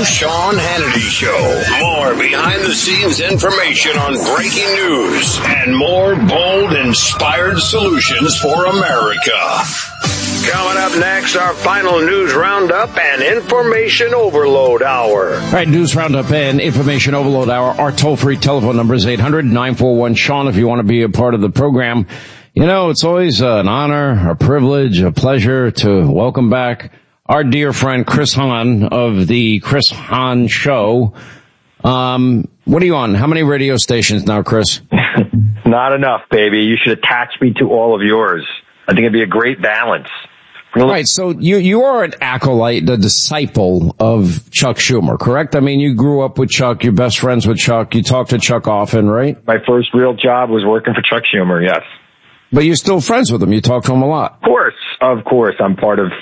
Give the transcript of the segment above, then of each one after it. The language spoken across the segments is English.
Sean Hannity Show. More behind-the-scenes information on breaking news and more bold, inspired solutions for America. Coming up next, our final news roundup and information overload hour. All right, news roundup and information overload hour. Our toll-free telephone number is 800-941-SEAN if you want to be a part of the program. You know, it's always an honor, a privilege, a pleasure to welcome back our dear friend Chris Hahn of the Chris Hahn Show. What are you on? How many radio stations now, Chris? Not enough, baby. You should attach me to all of yours. I think it'd be a great balance. Right, so you are an acolyte, a disciple of Chuck Schumer, correct? I mean, you grew up with Chuck, you're best friends with Chuck, you talk to Chuck often, right? My first real job was working for Chuck Schumer, yes. But you're still friends with him, you talk to him a lot. Of course. I'm part of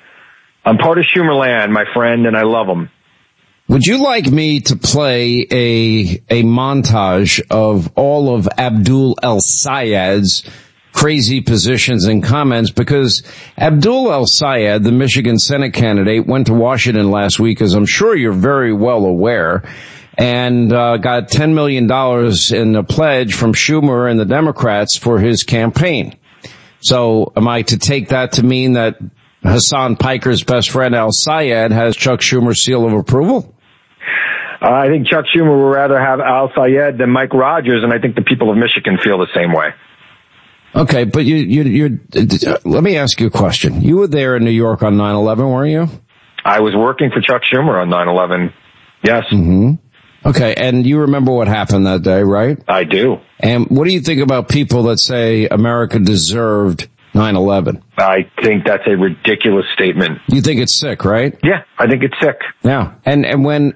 Schumerland, my friend, and I love him. Would you like me to play a montage of all of Abdul El-Sayed's crazy positions and comments? Because Abdul El-Sayed, the Michigan Senate candidate, went to Washington last week, as I'm sure you're very well aware, and got $10 million in a pledge from Schumer and the Democrats for his campaign. So am I to take that to mean that Hassan Piker's best friend El-Sayed has Chuck Schumer's seal of approval? I think Chuck Schumer would rather have El-Sayed than Mike Rogers, and I think the people of Michigan feel the same way. Okay, but you let me ask you a question. You were there in New York on 9/11, weren't you? I was working for Chuck Schumer on 9/11. Yes. Mm-hmm. Okay, and you remember what happened that day, right? I do. And what do you think about people that say America deserved 9/11? I think that's a ridiculous statement. You think it's sick, right? Yeah, I think it's sick. Yeah. And when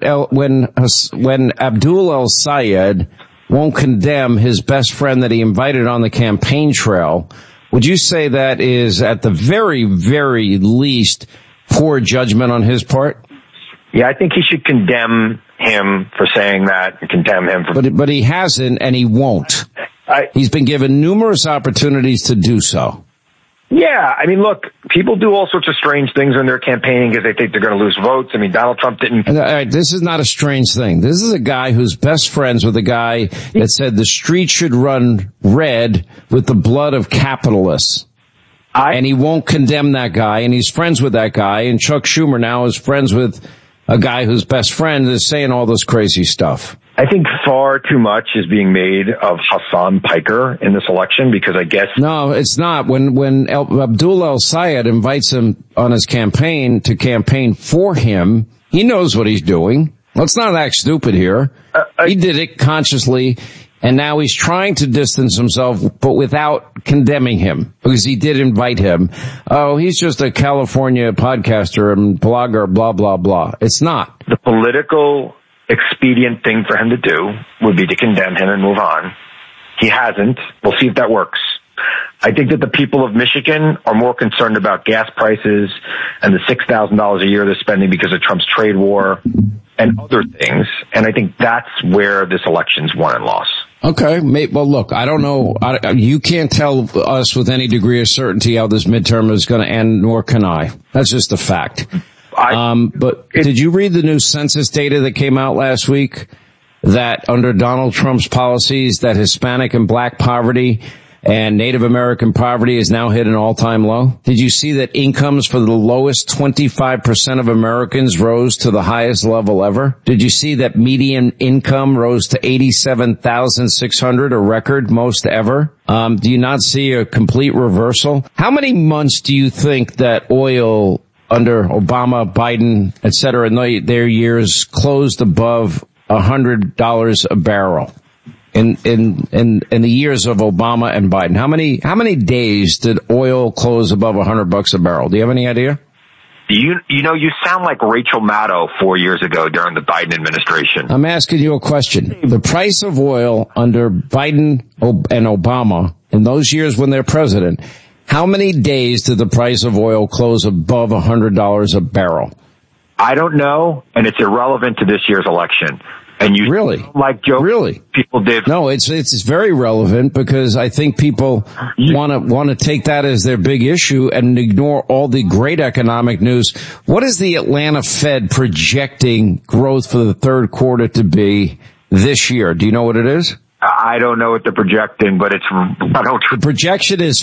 Abdul El-Sayed won't condemn his best friend that he invited on the campaign trail, would you say that is at the very, very least poor judgment on his part? Yeah, I think he should condemn him for saying that and condemn him for... But he hasn't, and he won't. He's been given numerous opportunities to do so. Yeah, I mean, look, people do all sorts of strange things when they're campaigning because they think they're going to lose votes. I mean, Donald Trump didn't... All right, this is not a strange thing. This is a guy who's best friends with a guy that said the street should run red with the blood of capitalists. And he won't condemn that guy, and he's friends with that guy, and Chuck Schumer now is friends with a guy whose best friend is saying all this crazy stuff. I think far too much is being made of Hassan Piker in this election because I guess... No, it's not. When Abdul El-Sayed invites him on his campaign to campaign for him, he knows what he's doing. Let's not act stupid here. He did it consciously, and now he's trying to distance himself, but without condemning him, because he did invite him. Oh, he's just a California podcaster and blogger, blah, blah, blah. It's not. The political expedient thing for him to do would be to condemn him and move on. He hasn't. We'll see if that works. I think that the people of Michigan are more concerned about gas prices and the $6,000 a year they're spending because of Trump's trade war and other things. And I think that's where this election's won and lost. Okay. Well, look, I don't know. You can't tell us with any degree of certainty how this midterm is going to end, nor can I. That's just a fact. But did you read the new census data that came out last week that under Donald Trump's policies that Hispanic and black poverty and Native American poverty is now hit an all-time low? Did you see that incomes for the lowest 25% of Americans rose to the highest level ever? Did you see that median income rose to $87,600, a record most ever? Do you not see a complete reversal? How many months do you think that oil under Obama, Biden, et cetera, in their years closed above $100 a barrel? In the years of Obama and Biden, how many days did oil close above $100 a barrel? Do you have any idea? You sound like Rachel Maddow 4 years ago during the Biden administration. I'm asking you a question. The price of oil under Biden and Obama in those years when they're president, how many days did the price of oil close above $100 a barrel? I don't know, and it's irrelevant to this year's election. And you really like Joe? Really? People did. No, it's very relevant because I think people want to take that as their big issue and ignore all the great economic news. What is the Atlanta Fed projecting growth for the third quarter to be this year? Do you know what it is? I don't know what they're projecting, but the projection is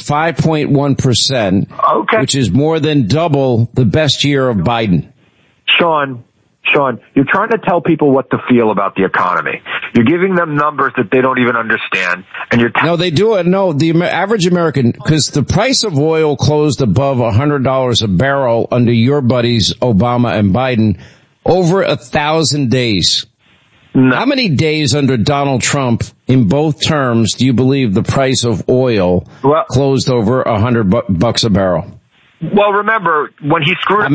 5.1%. Okay. Which is more than double the best year of Biden. Sean, you're trying to tell people what to feel about the economy. You're giving them numbers that they don't even understand, and no, they do it. No, the average American, because the price of oil closed above $100 a barrel under your buddies Obama and Biden over 1,000 days. No. How many days under Donald Trump, in both terms, do you believe the price of oil closed over $100 a barrel? Well, remember when he screwed.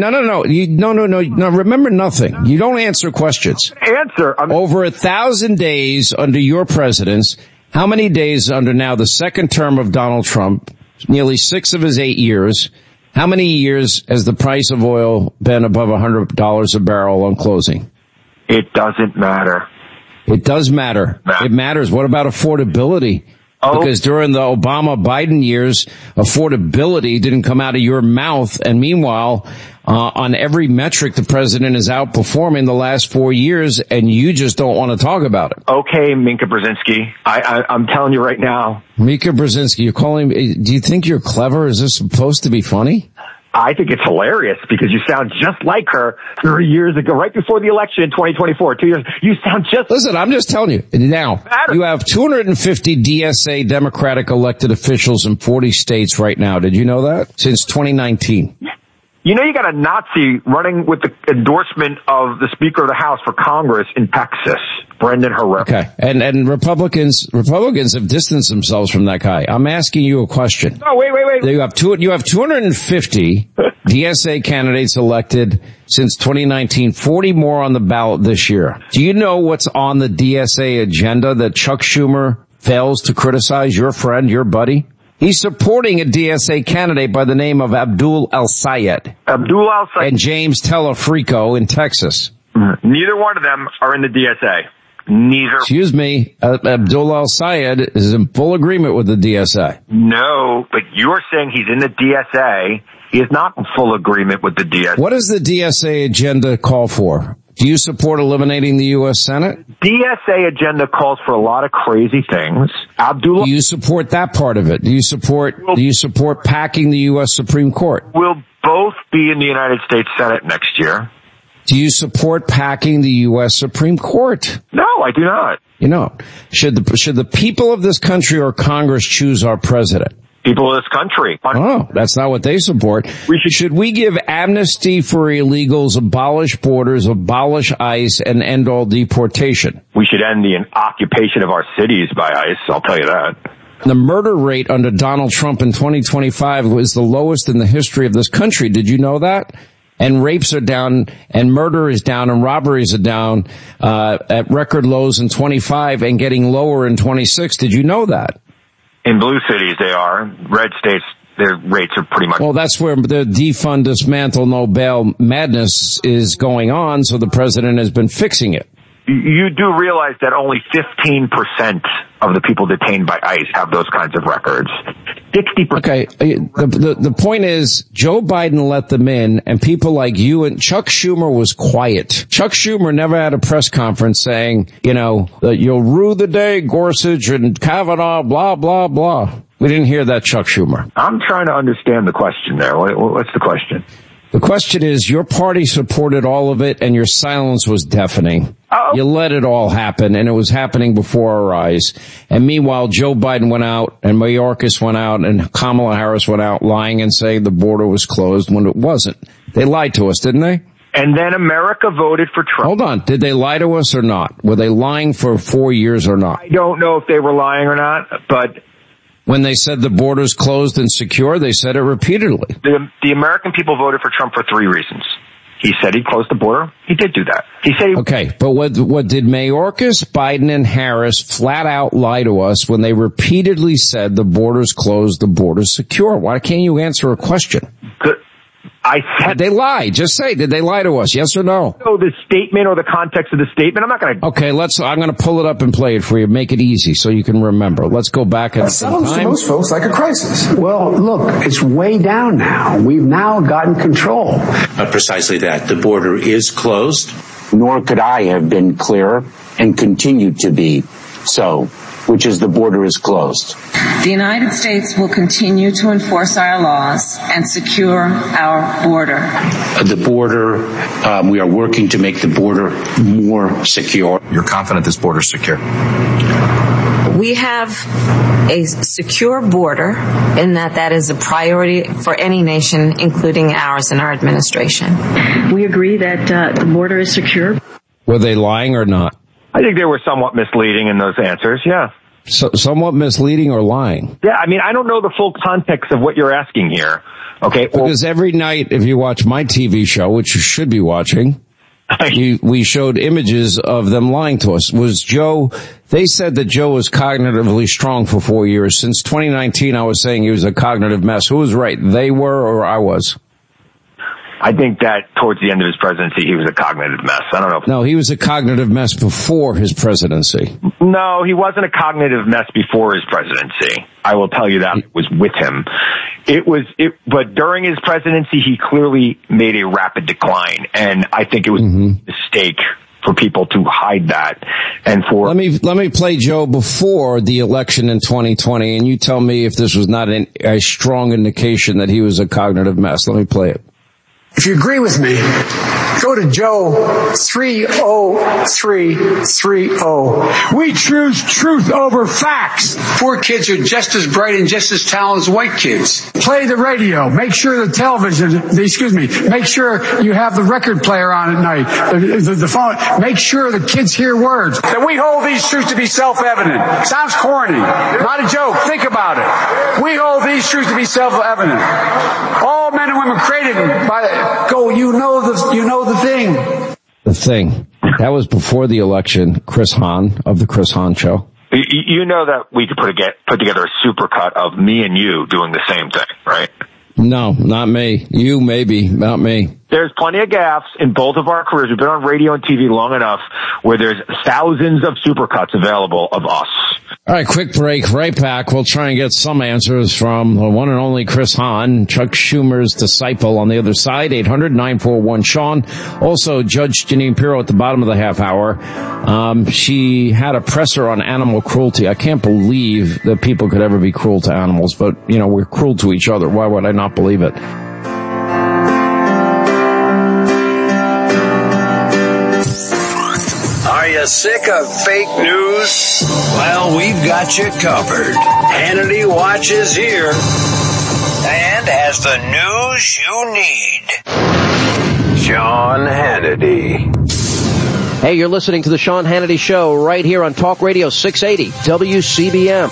No. Remember nothing. You don't answer questions. Over 1,000 days under your presidents. How many days under now the second term of Donald Trump? Nearly 6 of his 8 years. How many years has the price of oil been above $100 a barrel on closing? It doesn't matter. It does matter. It matters. What about affordability? Because during the Obama-Biden years, affordability didn't come out of your mouth. And meanwhile, on every metric, the president is outperforming the last 4 years, and you just don't want to talk about it. Okay, Minka Brzezinski. I'm telling you right now. Minka Brzezinski, you're calling me. Do you think you're clever? Is this supposed to be funny? I think it's hilarious because you sound just like her 3 years ago, right before the election in 2024, 2 years. You sound just... Listen, I'm just telling you. Now, you have 250 DSA Democratic elected officials in 40 states right now. Did you know that? Since 2019. You know you got a Nazi running with the endorsement of the Speaker of the House for Congress in Texas, Brendan Herrera. Okay, and Republicans have distanced themselves from that guy. I'm asking you a question. Oh, wait. You have 250 DSA candidates elected since 2019, 40 more on the ballot this year. Do you know what's on the DSA agenda that Chuck Schumer fails to criticize, your friend, your buddy? He's supporting a DSA candidate by the name of Abdul El-Sayed. And James Telefrico in Texas. Neither one of them are in the DSA. Neither. Excuse me, Abdul El-Sayed is in full agreement with the DSA. No, but you're saying he's in the DSA. He is not in full agreement with the DSA. What does the DSA agenda call for? Do you support eliminating the U.S. Senate? DSA agenda calls for a lot of crazy things. Do you support that part of it? Do you support packing the U.S. Supreme Court? We'll both be in the United States Senate next year. Do you support packing the U.S. Supreme Court? No, I do not. You know, should the people of this country or Congress choose our president? People of this country. Oh, that's not what they support. Should we give amnesty for illegals, abolish borders, abolish ICE, and end all deportation? We should end the occupation of our cities by ICE, I'll tell you that. The murder rate under Donald Trump in 2025 was the lowest in the history of this country. Did you know that? And rapes are down, and murder is down, and robberies are down at record lows in 25 and getting lower in 26. Did you know that? In blue cities, they are. Red states, their rates are pretty much... Well, that's where the defund, dismantle, no bail madness is going on, so the president has been fixing it. You do realize that only 15% of the people detained by ICE have those kinds of records. 60%. Okay, the point is, Joe Biden let them in, and people like you and Chuck Schumer was quiet. Chuck Schumer never had a press conference saying, you know, that you'll rue the day, Gorsuch and Kavanaugh, blah, blah, blah. We didn't hear that, Chuck Schumer. I'm trying to understand the question there. What's the question? The question is, your party supported all of it, and your silence was deafening. Uh-oh. You let it all happen, and it was happening before our eyes. And meanwhile, Joe Biden went out, and Mayorkas went out, and Kamala Harris went out lying and saying the border was closed when it wasn't. They lied to us, didn't they? And then America voted for Trump. Hold on. Did they lie to us or not? Were they lying for 4 years or not? I don't know if they were lying or not, but... When they said the border's closed and secure, they said it repeatedly. The American people voted for Trump for 3 reasons. He said he'd close the border. He did do that. He said okay, but what did Mayorkas, Biden, and Harris flat out lie to us when they repeatedly said the border's closed, the border's secure? Why can't you answer a question? I said... Did they lie? Just say, did they lie to us? Yes or no? No, the statement or the context of the statement. I'm not going to... Okay, I'm going to pull it up and play it for you. Make it easy so you can remember. Let's go back in time. That sounds to most folks like a crisis. Well, look, it's way down now. We've now gotten control. Precisely that. The border is closed. Nor could I have been clearer and continue to be so, which is the border is closed. The United States will continue to enforce our laws and secure our border. The border, we are working to make the border more secure. You're confident this border is secure? We have a secure border in that is a priority for any nation, including ours and our administration. We agree that the border is secure. Were they lying or not? I think they were somewhat misleading in those answers, yeah. So, somewhat misleading or lying? Yeah, I mean, I don't know the full context of what you're asking here, okay? Because every night, if you watch my TV show, which you should be watching, we showed images of them lying to us. They said that Joe was cognitively strong for 4 years. Since 2019, I was saying he was a cognitive mess. Who was right? They were or I was? I think that towards the end of his presidency, he was a cognitive mess. I don't know. No, he was a cognitive mess before his presidency. No, he wasn't a cognitive mess before his presidency. I will tell you that it was with him. But during his presidency, he clearly made a rapid decline. And I think it was a mistake for people to hide that. And let me play Joe before the election in 2020. And you tell me if this was not a strong indication that he was a cognitive mess. Let me play it. If you agree with me, go to Joe 30330. We choose truth over facts. Poor kids are just as bright and just as talented as white kids. Play the radio. Make sure make sure you have the record player on at night. The phone. Make sure the kids hear words. That we hold these truths to be self-evident. Sounds corny. Not a joke. Think about it. We hold these truths to be self-evident. All men and women created by you know the thing. The thing. That was before the election, Chris Hahn of the Chris Hahn Show. You know that we could put together a supercut of me and you doing the same thing, right? No, not me. You maybe, not me. There's plenty of gaffes in both of our careers. We've been on radio and TV long enough where there's thousands of supercuts available of us. All right, quick break. Right back. We'll try and get some answers from the one and only Chris Hahn, Chuck Schumer's disciple on the other side, 800-941-SEAN. Also, Judge Jeanine Pirro at the bottom of the half hour. She had a presser on animal cruelty. I can't believe that people could ever be cruel to animals, but, we're cruel to each other. Why would I not believe it? Are you sick of fake news? Well, we've got you covered. Hannity Watch is here and has the news you need. Sean Hannity. Hey, you're listening to the Sean Hannity Show right here on Talk Radio 680 WCBM.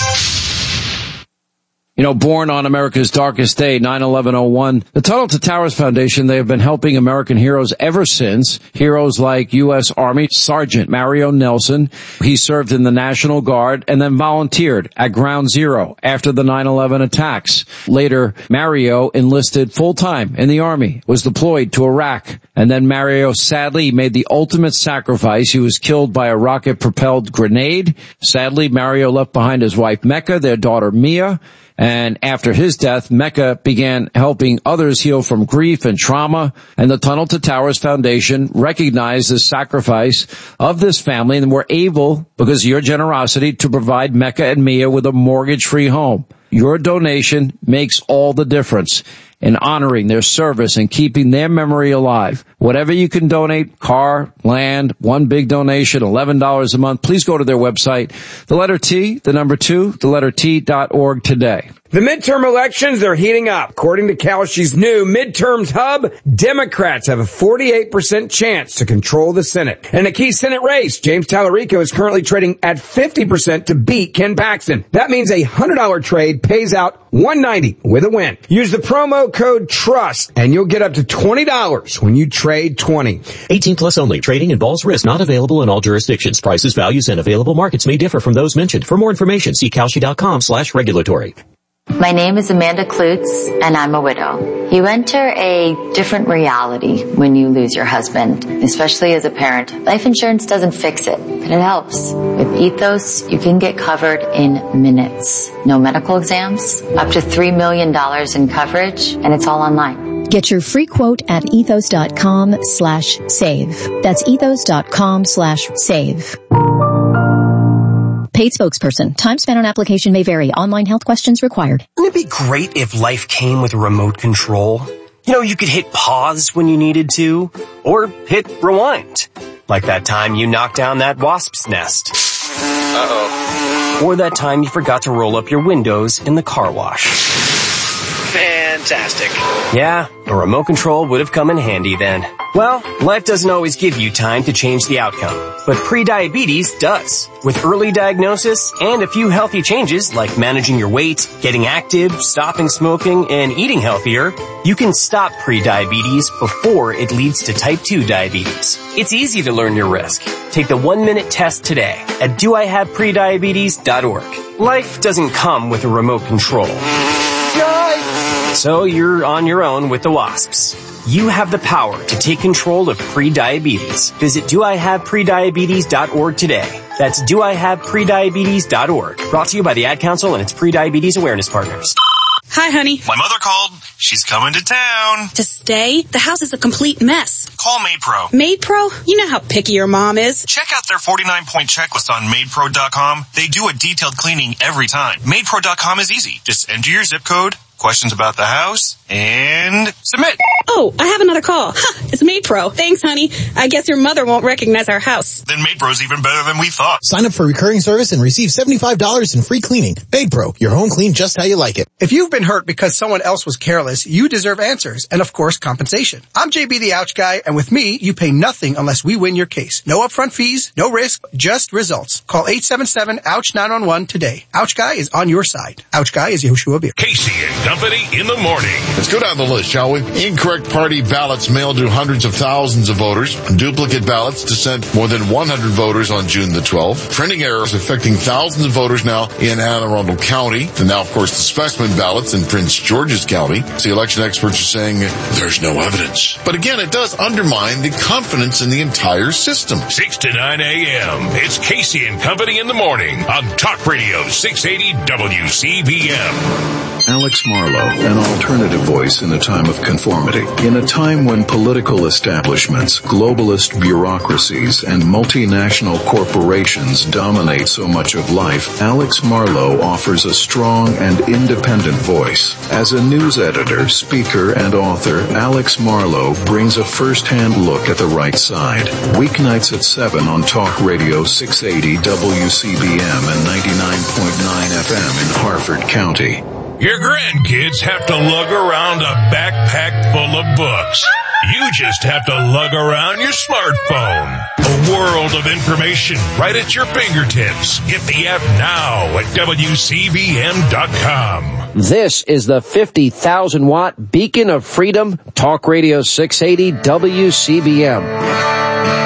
Born on America's darkest day, 9/11/01, the Tunnel to Towers Foundation, they have been helping American heroes ever since. Heroes like U.S. Army Sergeant Mario Nelson. He served in the National Guard and then volunteered at Ground Zero after the 9/11 attacks. Later, Mario enlisted full-time in the Army, was deployed to Iraq, and then Mario sadly made the ultimate sacrifice. He was killed by a rocket-propelled grenade. Sadly, Mario left behind his wife Mecca, their daughter Mia. And after his death, Mecca began helping others heal from grief and trauma. And the Tunnel to Towers Foundation recognized the sacrifice of this family and were able, because of your generosity, to provide Mecca and Mia with a mortgage-free home. Your donation makes all the difference in honoring their service and keeping their memory alive. Whatever you can donate, car, land, one big donation, $11 a month, please go to their website, the letter T, the number 2, the letter T.org today. The midterm elections, they're heating up. According to Kalshi's new Midterms Hub, Democrats have a 48% chance to control the Senate. And in a key Senate race, James Tallarico is currently trading at 50% to beat Ken Paxton. That means a $100 trade pays out $190 with a win. Use the promo code TRUST and you'll get up to $20 when you trade 20. 18 plus only. Trading involves risk. Not available in all jurisdictions. Prices, values, and available markets may differ from those mentioned. For more information, see Kalshi.com/regulatory. My name is Amanda Klutz, and I'm a widow. You enter a different reality when you lose your husband, especially as a parent. Life insurance doesn't fix it, but it helps. With Ethos, you can get covered in minutes. No medical exams, up to $3 million in coverage, and it's all online. Get your free quote at ethos.com/save. That's ethos.com/save. Paid spokesperson. Time spent on application may vary. Online health questions required. Wouldn't it be great if life came with a remote control? You know, you could hit pause when you needed to, or hit rewind. Like that time you knocked down that wasp's nest. Uh-oh. Or that time you forgot to roll up your windows in the car wash. Fantastic. Yeah, a remote control would have come in handy then. Well, life doesn't always give you time to change the outcome, but prediabetes does. With early diagnosis and a few healthy changes like managing your weight, getting active, stopping smoking, and eating healthier, you can stop prediabetes before it leads to type 2 diabetes. It's easy to learn your risk. Take the 1-minute test today at doihaveprediabetes.org. Life doesn't come with a remote control. So you're on your own with the wasps. You have the power to take control of prediabetes. Visit doihaveprediabetes.org today. That's doihaveprediabetes.org. Brought to you by the Ad Council and its Prediabetes Awareness Partners. Hi, honey. My mother called. She's coming to town. To stay? The house is a complete mess. Call MaidPro. MaidPro? You know how picky your mom is. Check out their 49-point checklist on MaidPro.com. They do a detailed cleaning every time. MaidPro.com is easy. Just enter your zip code, questions about the house, and submit. Oh, I have another call. It's MaidPro. Thanks, honey. I guess your mother won't recognize our house. Then MaidPro's even better than we thought. Sign up for recurring service and receive $75 in free cleaning. MaidPro, your home clean just how you like it. If you've been hurt because someone else was careless, you deserve answers and, of course, compensation. I'm JB the Ouch Guy, and with me, you pay nothing unless we win your case. No upfront fees, no risk, just results. Call 877-OUCH-911 today. Ouch Guy is on your side. Ouch Guy is Yehoshua Beer. Casey and Company in the morning. Let's go down the list, shall we? Incorrect party ballots mailed to hundreds of thousands of voters. Duplicate ballots to send more than 100 voters on June the 12th. Printing errors affecting thousands of voters now in Anne Arundel County. And now, of course, the specimen ballots in Prince George's County. The election experts are saying there's no evidence. But again, it does undermine the confidence in the entire system. 6 to 9 a.m. It's Casey and Company in the morning on Talk Radio 680 WCBM. Alex Marlow, an alternative voice in a time of conformity. In a time when political establishments, globalist bureaucracies, and multinational corporations dominate so much of life, Alex Marlow offers a strong and independent voice. As a news editor, speaker, and author, Alex Marlow brings a first-hand look at the right side. Weeknights at 7 on Talk Radio 680 WCBM and 99.9 FM in Harford County. Your grandkids have to lug around a backpack full of books. You just have to lug around your smartphone. A world of information right at your fingertips. Get the app now at WCBM.com. This is the 50,000-watt beacon of freedom, Talk Radio 680 WCBM.